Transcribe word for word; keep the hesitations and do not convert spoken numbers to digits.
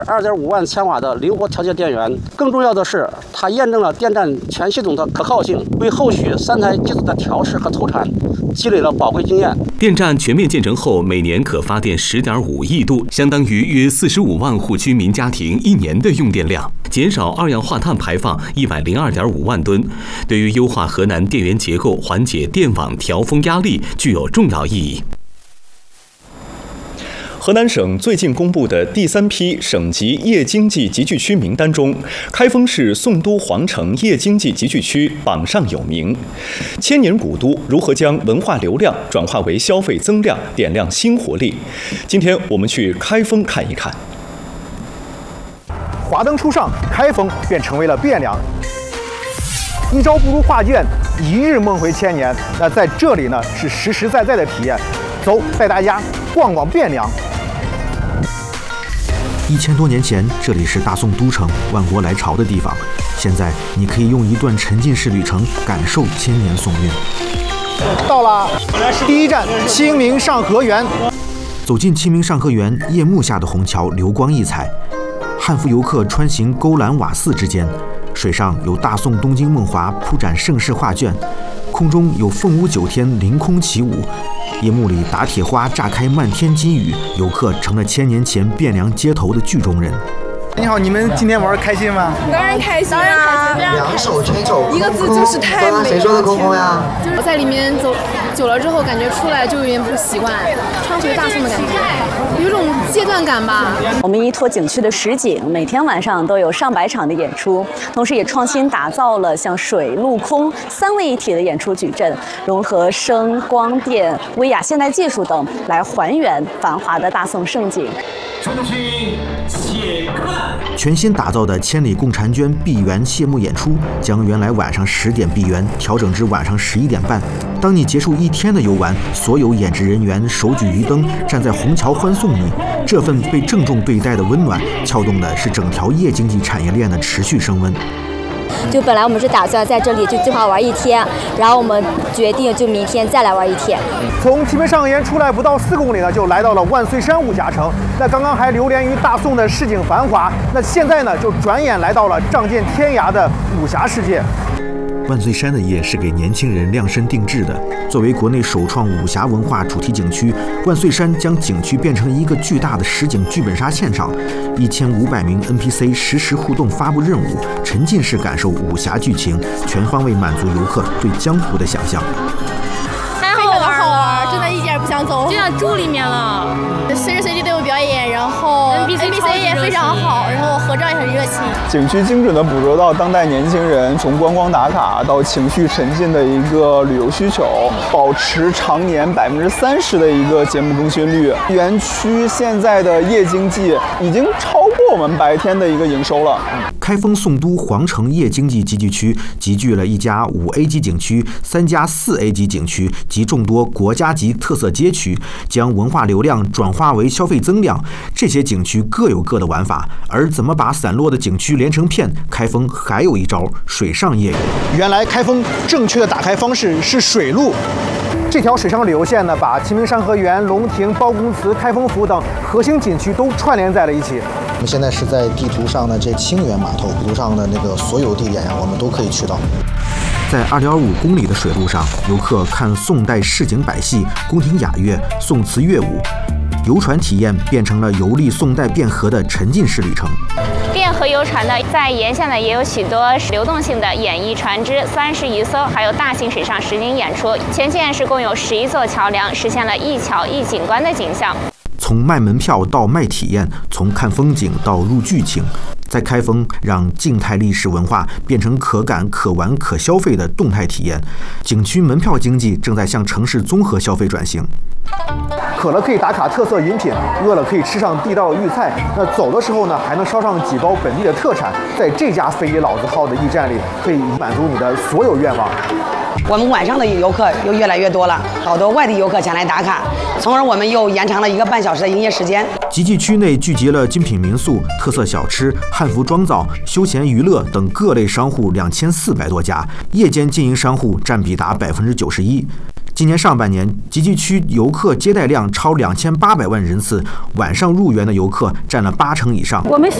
二点五万千瓦的灵活调节电源。更重要的是，它验证了电站全系统的可靠性，为后续三台机组的调试和投产积累了宝贵经验。 电站全面建成后，每年可发电十点五亿度，相当于约四十五万户居民家庭一年的用电量，减少二氧化碳排放一百零二点五万吨，对于优化河南电源结构、缓解电网调峰压力具有重要意义。河南省最近公布的第三批省级夜经济集聚区名单中，开封市宋都皇城夜经济集聚区榜上有名。千年古都如何将文化流量转化为消费增量，点亮新活力？今天我们去开封看一看。 华灯初上，开封便成为了汴梁。一朝不如画卷，一日梦回千年。那在这里呢，是实实在在的体验。走，带大家逛逛汴梁。 一千多年前，这里是大宋都城、万国来朝的地方。现在，你可以用一段沉浸式旅程感受千年宋韵。 到了第一站清明上河园。 走进清明上河园，夜幕下的虹桥流光溢彩，汉服游客穿行勾栏瓦寺之间，水上有大宋东京梦华铺展盛世画卷，空中有凤舞九天凌空起舞。夜幕里，打铁花炸开漫天金雨，游客成了千年前汴梁街头的剧中人。 你好，你们今天玩开心吗？ 当然开心啊！ 两手牵手， 一个字就是太美了。 谁说的空空呀？ 我在里面走久了之后，感觉出来就有点不习惯，穿回大宋的感觉，有种阶段感吧。 我们依托景区的实景，每天晚上都有上百场的演出，同时也创新打造了像水陆空三位一体的演出矩阵，融合声光电、威亚现代技术等，来还原繁华的大宋盛景。 重新且看。 全新打造的千里共婵娟闭园谢幕演出，将原来晚上十点闭园调整至晚上十一点半。当你结束一天的游玩，所有演职人员手举鱼灯，站在虹桥欢送你。这份被郑重对待的温暖，撬动的是整条夜经济产业链的持续升温。 就本来我们是打算在这里就计划玩一天，然后我们决定就明天再来玩一天。 从清明上河园出来不到四公里呢，就来到了万岁山武侠城。那刚刚还流连于大宋的市井繁华，那现在呢，就转眼来到了仗剑天涯的武侠世界。 万岁山的夜是给年轻人量身定制的。作为国内首创武侠文化主题景区，万岁山将景区变成一个巨大的实景剧本杀现场，一千五百名 N P C 实时互动发布任务，沉浸式感受武侠剧情，全方位满足游客对江湖的想象。 太好玩好玩，真的一点不想走，就像住里面了。随时随地都有表演，然后 N P C 也非常好，然后合照也很热情。 景区精准地捕捉到当代年轻人从观光打卡到情绪沉浸的一个旅游需求，保持常年百分之三十的一个节目更新率。园区现在的夜经济已经超过我们白天的一个营收了。 开封宋都皇城夜经济集聚区集聚了一家五 A 级景区、三家四 A 级景区及众多国家级特色街区，将文化流量转化为消费增量。这些景区各有各的玩法，而怎么把散落的景区连成片，开封还有一招：水上夜游。 原来开封正确的打开方式是水路。这条水上旅游线呢，把清明上河园、龙亭、包公祠、开封府等核心景区都串联在了一起。 我们现在是在地图上的这清源码头，地图上的那个所有地点呀，我们都可以去到。 在二点五公里的水路上，游客看宋代市井百戏、宫廷雅乐、宋词乐舞。游船体验变成了游历宋代汴河的沉浸式旅程。 汴河游船呢，在沿线呢也有许多流动性的演艺船只，三十余艘，还有大型水上实景演出。全线是共有十一座桥梁，实现了一桥一景观的景象。 从卖门票到卖体验，从看风景到入剧情，在开封让静态历史文化变成可感、可玩、可消费的动态体验。景区门票经济正在向城市综合消费转型。 渴了可以打卡特色饮品，饿了可以吃上地道的豫菜。那走的时候呢，还能捎上几包本地的特产。在这家非遗老字号的驿站里，可以满足你的所有愿望。 我们晚上的游客又越来越多了，好多外地游客前来打卡，从而我们又延长了一个半小时的营业时间。 集聚区内聚集了精品民宿、特色小吃、汉服妆造、休闲娱乐等各类商户两千四百多家，夜间经营商户占比达百分之九十一。 今年上半年，集聚区游客接待量超两千八百万人次，晚上入园的游客占了八成以上。 我们